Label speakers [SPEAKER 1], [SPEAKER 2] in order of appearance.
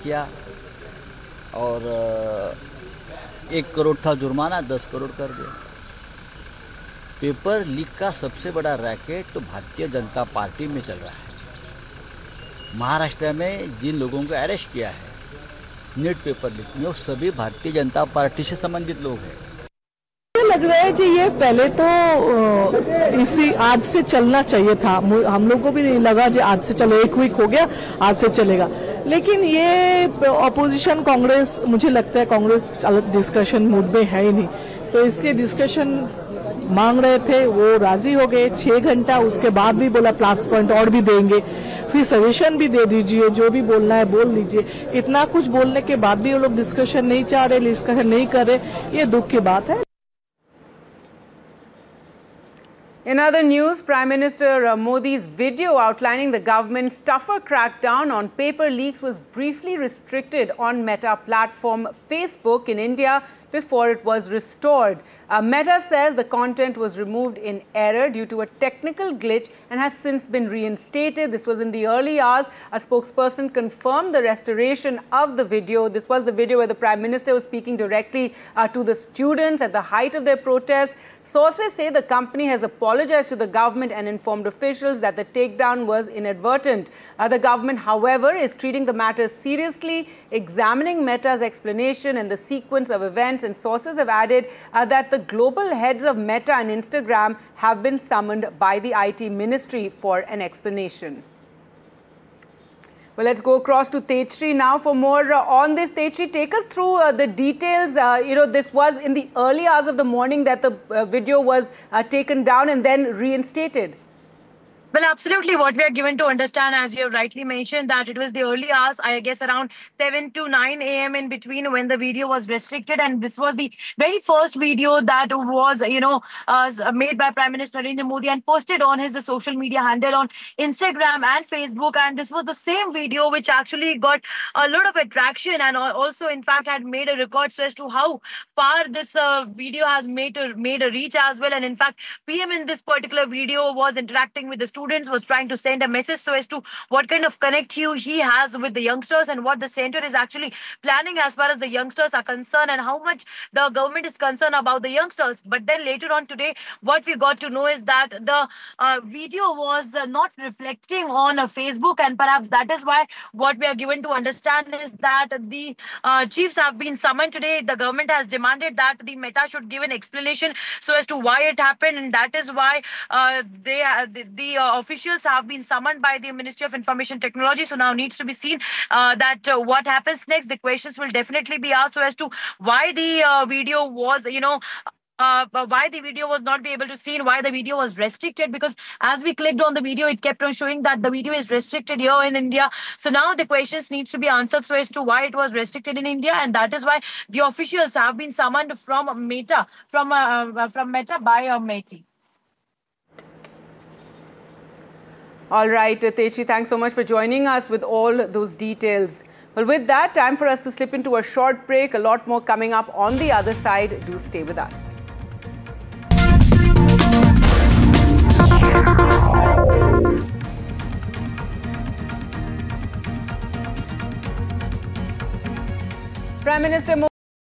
[SPEAKER 1] किया और 1 करोड़ था जुर्माना, 10 करोड़ कर दिया। पेपर लीक का सबसे बड़ा रैकेट तो भारतीय जनता पार्टी में चल रहा है। महाराष्ट्र में जिन लोगों को अरेस्ट किया है नीट पेपर लीक में, वो सभी भारतीय जनता पार्टी से संबंधित लोग हैं।
[SPEAKER 2] लग रहा है कि ये पहले तो इसी आज से चलना चाहिए था। हम लोग को भी नहीं लगा कि आज से चलो, 1 वीक हो गया, आज से चलेगा। लेकिन ये अपोजिशन कांग्रेस, मुझे लगता है कांग्रेस डिस्कशन मूड में है ही नहीं, तो इसलिए डिस्कशन मांग रहे थे, वो राजी हो गए। 6 घंटा उसके बाद भी बोला प्लस पॉइंट और भी देंगे, फिर सजेशन भी दे दीजिए, जो भी बोलना है बोल दीजिए। इतना कुछ बोलने के बाद भी वो लोग डिस्कशन नहीं चाह रहे, डिस्कशन नहीं कर रहे, ये दुख की बात है।
[SPEAKER 3] In other news, Prime Minister Modi's video outlining the government's tougher crackdown on paper leaks was briefly restricted on Meta platform Facebook in India before it was restored. Meta says the content was removed in error due to a technical glitch and has since been reinstated. This was in the early hours. A spokesperson confirmed the restoration of the video. This was the video where the Prime Minister was speaking directly to the students at the height of their protest. Sources say the company has apologized to the government and informed officials that the takedown was inadvertent. The government, however, is treating the matter seriously, examining Meta's explanation and the sequence of events, and sources have added that the global heads of Meta and Instagram have been summoned by the IT ministry for an explanation. Well, let's go across to Tejshri now for more on this. Tejshri, take us through the details. This was in the early hours of the morning that the video was taken down and then reinstated.
[SPEAKER 4] Well, absolutely. What we are given to understand, as you have rightly mentioned, that it was the early hours, I guess around 7 to 9 a.m. in between when the video was restricted. And this was the very first video that was, made by Prime Minister Narendra Modi and posted on his social media handle on Instagram and Facebook. And this was the same video which actually got a lot of attraction and also, in fact, had made a record as to how far this video has made a reach as well. And in fact, PM in this particular video was interacting with the students, was trying to send a message so as to what kind of connect he has with the youngsters and what the center is actually planning as far as the youngsters are concerned and how much the government is concerned about the youngsters. But then later on today, what we got to know is that the video was not reflecting on Facebook, and perhaps that is why what we are given to understand is that the chiefs have been summoned today. The government has demanded that the Meta should give an explanation so as to why it happened, and that is why the officials have been summoned by the Ministry of Information Technology. So now needs to be seen that what happens next. The questions will definitely be asked so as to why the video was, why the video was not be able to see, why the video was restricted, because as we clicked on the video, it kept on showing that the video is restricted here in India. So now the questions needs to be answered so as to why it was restricted in India, and that is why the officials have been summoned from Meta, from Meta by Meti.
[SPEAKER 3] All right, Tejshri, thanks so much for joining us with all those details. Well, with that, time for us to slip into a short break. A lot more coming up on the other side. Do stay with us. Prime Minister